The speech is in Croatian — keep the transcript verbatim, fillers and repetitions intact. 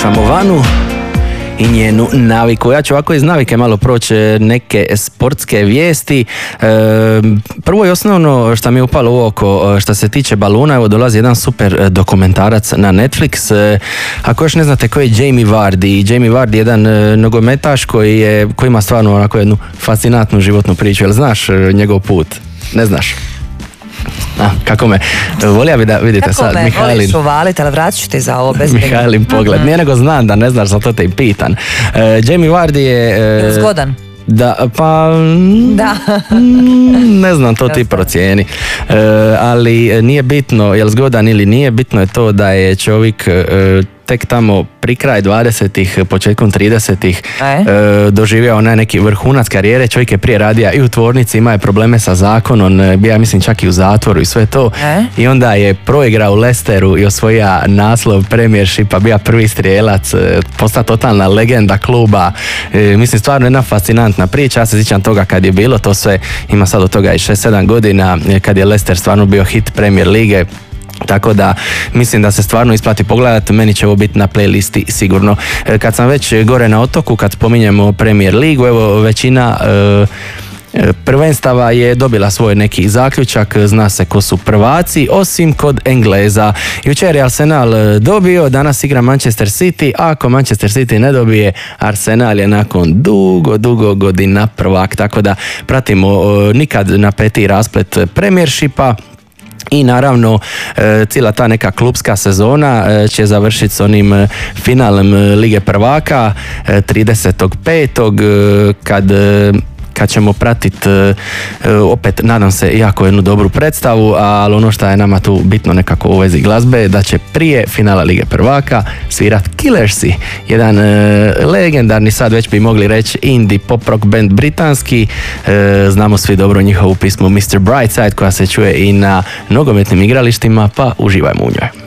slušamo Vanu i njenu naviku. Ja ću ovako iz navike malo proći neke sportske vijesti. E, prvo i osnovno što mi je upalo u oko što se tiče baluna, evo dolazi jedan super dokumentarac na Netflix. E, ako još ne znate ko je Jamie Vardy, Jamie Vardy je jedan nogometaš koji, je, koji ima stvarno onako jednu fascinantnu životnu priču. Jel znaš njegov put? Ne znaš? A, kako me, volija bi da vidite kako sad, me, Mihajlin. Kako me voliš uvaliti, ali vratit ću ti za ovo bez Mihajlin pogled, mm-hmm. Nije nego znam da ne znaš, zato te i pitan. Uh, Jamie Vardy je... Uh, je zgodan? Da, pa... Da. Ne znam, to ti procijeni. Uh, ali nije bitno je li zgodan ili nije, bitno je to da je čovjek uh, tek tamo pri kraj dvadesetih, početkom tridesetih e? e, doživio onaj neki vrhunac karijere. Čovjek je prije radija i u tvornici, ima je probleme sa zakonom, bio ja mislim čak i u zatvoru i sve to. E? I onda je proigrao u Leicesteru i osvojio naslov Premiershipa, bio prvi strijelac, postao totalna legenda kluba. E, mislim, stvarno jedna fascinantna priča. Ja se sjećam toga kad je bilo to sve, ima sad od toga i šest sedam godina, kad je Leicester stvarno bio hit Premier lige. Tako da mislim da se stvarno isplati pogledati, meni će ovo biti na playlisti sigurno. Kad sam već gore na otoku, kad spominjemo Premier ligu, evo većina e, prvenstava je dobila svoj neki zaključak, zna se ko su prvaci, osim kod Engleza. Jučer je Arsenal dobio, danas igra Manchester City, a ako Manchester City ne dobije, Arsenal je nakon dugo, dugo godina prvak, tako da pratimo nikad napetiji rasplet Premiershipa. I naravno cijela ta neka klubska sezona će završiti s onim finalom Lige prvaka tridesetog petog kad kad ćemo pratiti opet, nadam se, jako jednu dobru predstavu, ali ono što je nama tu bitno nekako u vezi glazbe, da će prije finala Lige prvaka svirat Killersi, jedan legendarni, sad već bi mogli reći, indie pop rock band britanski. Znamo svi dobro njihovu pismu mister Brightside koja se čuje i na nogometnim igralištima, pa uživajmo u njoj.